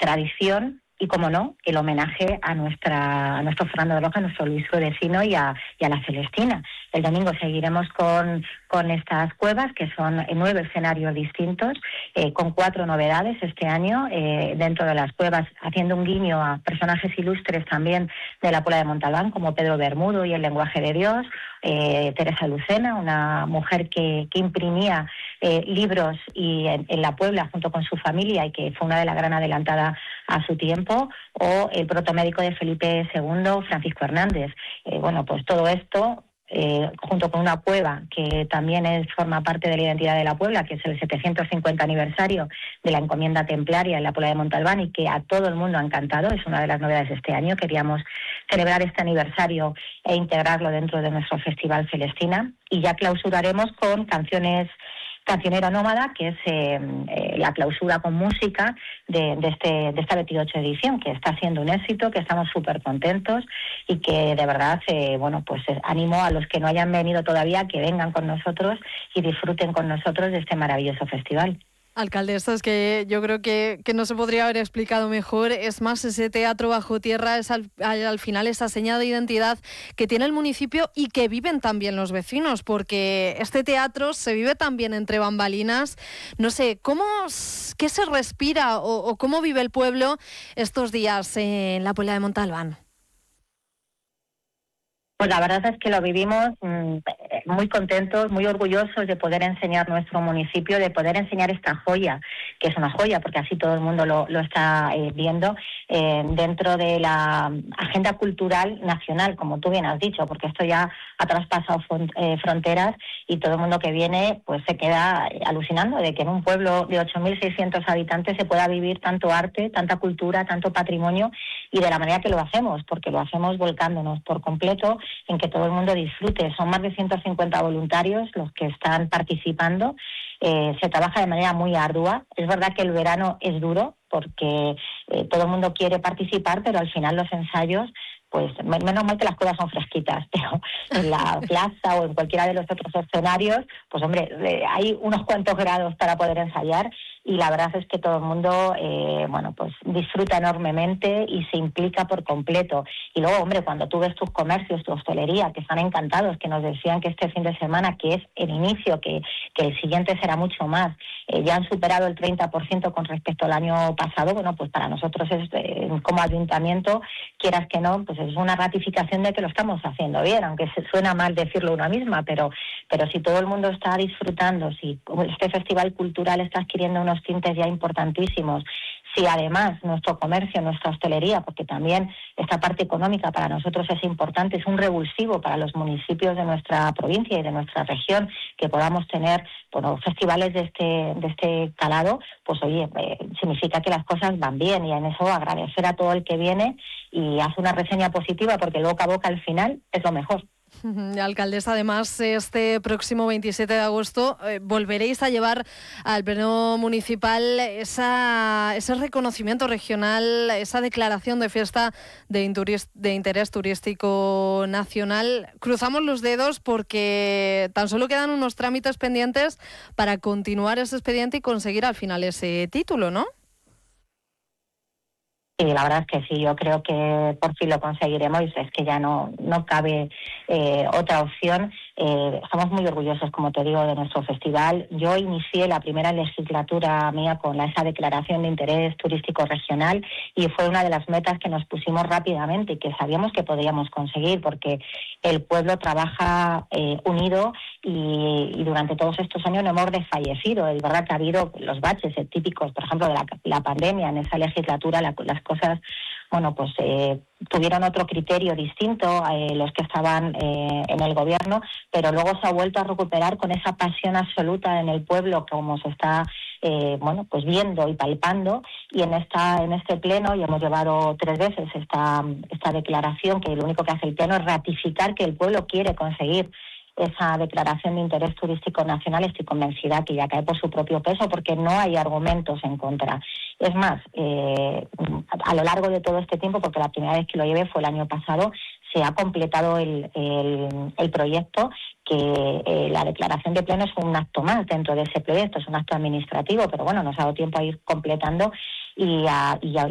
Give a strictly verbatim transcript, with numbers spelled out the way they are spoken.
tradición y, como no, el homenaje a nuestra a nuestro Fernando de Loja, a nuestro Luis Cudecino y a, y a la Celestina. El domingo seguiremos con, con estas cuevas, que son nueve escenarios distintos, eh, con cuatro novedades este año eh, dentro de las cuevas, haciendo un guiño a personajes ilustres también de la Puebla de Montalbán, como Pedro Bermudo y El lenguaje de Dios, eh, Teresa Lucena, una mujer que, que imprimía eh, libros y en, en la Puebla junto con su familia y que fue una de las gran adelantada a su tiempo, o el protomédico de Felipe segundo, Francisco Hernández. Eh, bueno, pues todo esto, eh, junto con una cueva que también es, forma parte de la identidad de la Puebla, que es el setecientos cincuenta aniversario de la encomienda templaria en la Puebla de Montalbán y que a todo el mundo ha encantado, es una de las novedades de este año. Queríamos celebrar este aniversario e integrarlo dentro de nuestro Festival Celestina, y ya clausuraremos con canciones Cancionero Nómada, que es eh, eh, la clausura con música de, de, este, de esta veintiocho edición, que está siendo un éxito, que estamos súper contentos y que de verdad, eh, bueno, pues eh, animo a los que no hayan venido todavía que vengan con nosotros y disfruten con nosotros de este maravilloso festival. Alcaldesa, es que yo creo que, que no se podría haber explicado mejor. Es más, ese teatro bajo tierra es al, al, al final esa señal de identidad que tiene el municipio y que viven también los vecinos, porque este teatro se vive también entre bambalinas. No sé, ¿cómo, qué se respira o, o cómo vive el pueblo estos días en la Puebla de Montalbán? Pues la verdad es que lo vivimos mmm, muy contentos, muy orgullosos de poder enseñar nuestro municipio, de poder enseñar esta joya, que es una joya, porque así todo el mundo lo, lo está eh, viendo, eh, dentro de la agenda cultural nacional, como tú bien has dicho, porque esto ya ha traspasado fron- eh, fronteras y todo el mundo que viene pues se queda alucinando de que en un pueblo de ocho mil seiscientos habitantes se pueda vivir tanto arte, tanta cultura, tanto patrimonio, y de la manera que lo hacemos, porque lo hacemos volcándonos por completo en que todo el mundo disfrute. Son más de ciento cincuenta voluntarios los que están participando. Eh, se trabaja de manera muy ardua. Es verdad que el verano es duro porque eh, todo el mundo quiere participar, pero al final los ensayos, pues menos mal que las cuevas son fresquitas, pero en la plaza o en cualquiera de los otros escenarios, pues hombre, eh, hay unos cuantos grados para poder ensayar, y la verdad es que todo el mundo, eh, bueno, pues disfruta enormemente y se implica por completo. Y luego, hombre, cuando tú ves tus comercios, tu hostelería, que están encantados, que nos decían que este fin de semana, que es el inicio, que, que el siguiente será mucho más, eh, ya han superado el treinta por ciento con respecto al año pasado, bueno, pues para nosotros es, eh, como ayuntamiento, quieras que no, pues es una ratificación de que lo estamos haciendo bien, aunque se suena mal decirlo una misma, pero, pero si todo el mundo está disfrutando, si este festival cultural está adquiriendo unos tintes ya importantísimos, si además nuestro comercio, nuestra hostelería, porque también esta parte económica para nosotros es importante, es un revulsivo para los municipios de nuestra provincia y de nuestra región, que podamos tener, bueno, festivales de este de este calado, pues oye, eh, significa que las cosas van bien, y en eso agradecer a todo el que viene y hace una reseña positiva, porque el boca a boca al final es lo mejor. Alcaldesa, además, este próximo veintisiete de agosto eh, volveréis a llevar al Pleno Municipal esa, ese reconocimiento regional, esa declaración de fiesta de, inturis, de interés turístico nacional. Cruzamos los dedos porque tan solo quedan unos trámites pendientes para continuar ese expediente y conseguir al final ese título, ¿no? Sí, la verdad es que sí, yo creo que por fin lo conseguiremos, y es que ya no, no cabe eh, otra opción. Eh, estamos muy orgullosos, como te digo, de nuestro festival. Yo inicié la primera legislatura mía con la, esa declaración de interés turístico regional, y fue una de las metas que nos pusimos rápidamente y que sabíamos que podíamos conseguir, porque el pueblo trabaja eh, unido y, y durante todos estos años no hemos desfallecido. Es verdad que ha habido los baches eh, típicos, por ejemplo, de la, la pandemia. En esa legislatura la, las cosas, bueno, pues eh, tuvieron otro criterio distinto eh, los que estaban eh, en el gobierno, pero luego se ha vuelto a recuperar con esa pasión absoluta en el pueblo, como se está eh, bueno, pues viendo y palpando, y en esta en este pleno, y hemos llevado tres veces esta esta declaración, que lo único que hace el pleno es ratificar que el pueblo quiere conseguir esa declaración de interés turístico nacional. Estoy convencida que ya cae por su propio peso, porque no hay argumentos en contra. Es más, eh, a lo largo de todo este tiempo, porque la primera vez que lo llevé fue el año pasado, se ha completado el, el, el proyecto, que eh, la declaración de pleno es un acto más dentro de ese proyecto, es un acto administrativo, pero bueno, nos ha dado tiempo a ir completando y a, y a